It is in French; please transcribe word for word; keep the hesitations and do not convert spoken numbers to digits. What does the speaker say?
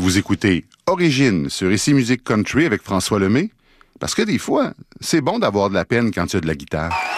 Vous écoutez Origine sur Ici Musique Country avec François Lemay, parce que des fois, c'est bon d'avoir de la peine quand tu as de la guitare.